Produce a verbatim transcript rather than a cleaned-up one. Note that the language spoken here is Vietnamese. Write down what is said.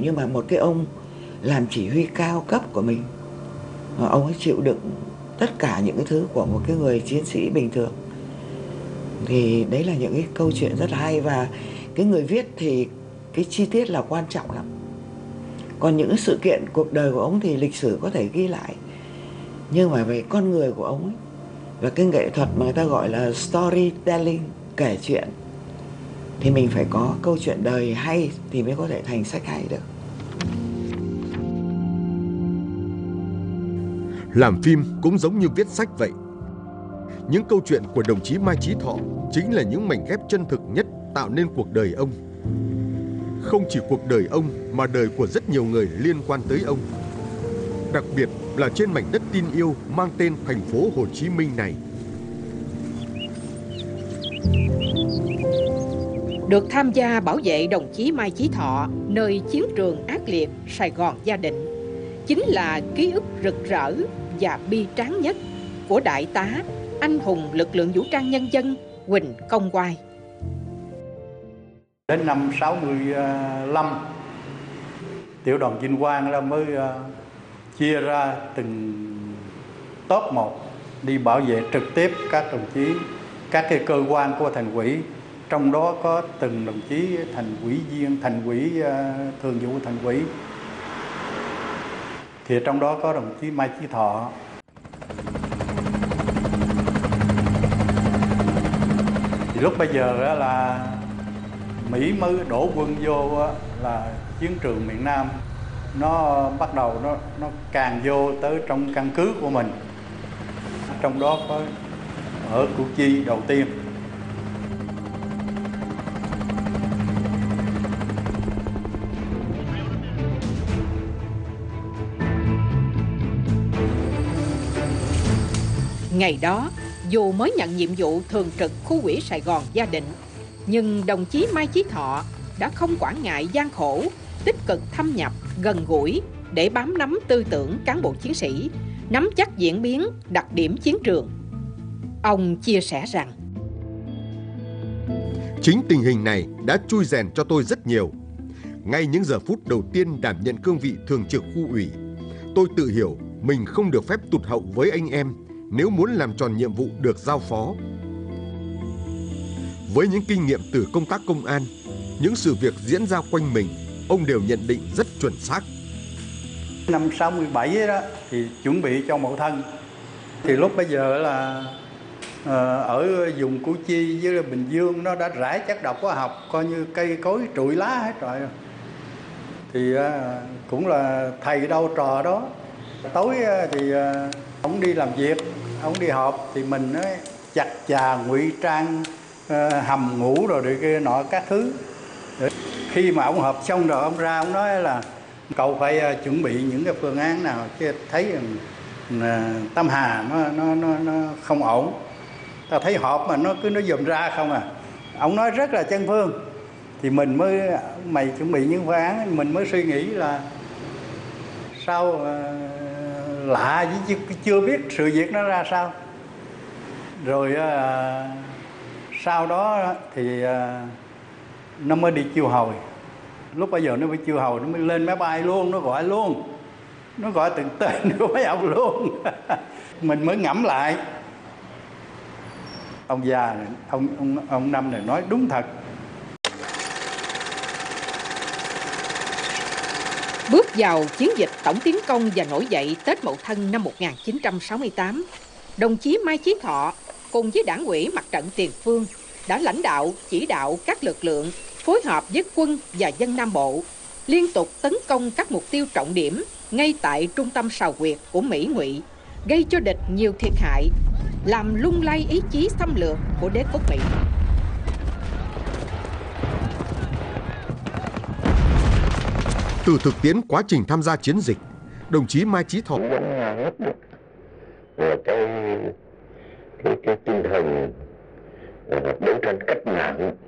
như mà một cái ông làm chỉ huy cao cấp của mình, ông ấy chịu đựng tất cả những cái thứ của một cái người chiến sĩ bình thường. Thì đấy là những cái câu chuyện rất hay, và cái người viết thì cái chi tiết là quan trọng lắm. Còn những cái sự kiện cuộc đời của ông thì lịch sử có thể ghi lại, nhưng mà về con người của ông ấy và cái nghệ thuật mà người ta gọi là storytelling, kể chuyện, thì mình phải có câu chuyện đời hay thì mới có thể thành sách hay được. Làm phim cũng giống như viết sách vậy. Những câu chuyện của đồng chí Mai Chí Thọ chính là những mảnh ghép chân thực nhất tạo nên cuộc đời ông. Không chỉ cuộc đời ông mà đời của rất nhiều người liên quan tới ông. Đặc biệt là trên mảnh đất tin yêu mang tên thành phố Hồ Chí Minh này. Được tham gia bảo vệ đồng chí Mai Chí Thọ nơi chiến trường ác liệt Sài Gòn Gia Định chính là ký ức rực rỡ và bi tráng nhất của đại tá, anh hùng lực lượng vũ trang nhân dân Huỳnh Công Oai. Đến năm sáu mươi lăm, tiểu đoàn Vinh Quang là mới chia ra từng top một đi bảo vệ trực tiếp các đồng chí, các cái cơ quan của thành ủy, trong đó có từng đồng chí thành ủy viên, thành ủy thường vụ thành ủy, thì trong đó có đồng chí Mai Chí Thọ. Thì lúc bây giờ là Mỹ mới đổ quân vô là chiến trường miền Nam, nó bắt đầu nó nó càng vô tới trong căn cứ của mình, trong đó có ở Củ Chi đầu tiên. Ngày đó, dù mới nhận nhiệm vụ thường trực khu ủy Sài Gòn Gia Định, nhưng đồng chí Mai Chí Thọ đã không quản ngại gian khổ, tích cực thâm nhập, gần gũi để bám nắm tư tưởng cán bộ chiến sĩ, nắm chắc diễn biến, đặc điểm chiến trường. Ông chia sẻ rằng: Chính tình hình này đã chui rèn cho tôi rất nhiều. Ngay những giờ phút đầu tiên đảm nhận cương vị thường trực khu ủy, tôi tự hiểu mình không được phép tụt hậu với anh em nếu muốn làm tròn nhiệm vụ được giao phó. Với những kinh nghiệm từ công tác công an, những sự việc diễn ra quanh mình, ông đều nhận định rất chuẩn xác. Năm sáu mươi bảy đó thì chuẩn bị cho Mậu Thân. Thì lúc bây giờ là ở vùng Củ Chi với Bình Dương nó đã rải chất độc hóa học, coi như cây cối trụi lá hết rồi. Thì cũng là thầy đâu trò đó. Tối thì ông đi làm việc, ông đi họp thì mình nói chặt chà ngụy trang, hầm ngủ rồi để kia nọ các thứ. Khi mà ông họp xong rồi ông ra ông nói là cậu phải chuẩn bị những cái phương án nào, chứ thấy Tâm Hà nó nó nó, nó không ổn. Tao thấy họp mà nó cứ nó dùm ra không à. Ông nói rất là chân phương. Thì mình mới mày chuẩn bị những phương án, mình mới suy nghĩ là sao uh, lạ chứ chưa biết sự việc nó ra sao. Rồi uh, sau đó thì uh, nó mới đi chiêu hồi. Lúc bây giờ nó mới chiêu hồi, nó mới lên máy bay luôn, nó gọi luôn. Nó gọi từng tên của mấy ông luôn. Mình mới ngẫm lại. Ông già này, ông, ông, ông Năm này nói đúng thật. Bước vào chiến dịch tổng tiến công và nổi dậy Tết Mậu Thân năm một nghìn chín trăm sáu mươi tám, đồng chí Mai Chí Thọ cùng với Đảng ủy Mặt trận Tiền Phương đã lãnh đạo chỉ đạo các lực lượng phối hợp với quân và dân Nam Bộ liên tục tấn công các mục tiêu trọng điểm ngay tại trung tâm sào quyệt của Mỹ Ngụy, gây cho địch nhiều thiệt hại, làm lung lay ý chí xâm lược của đế quốc Mỹ. Từ thực tiễn quá trình tham gia chiến dịch, đồng chí Mai Chí Thọ về cái cái cái tinh thần đấu tranh cách mạng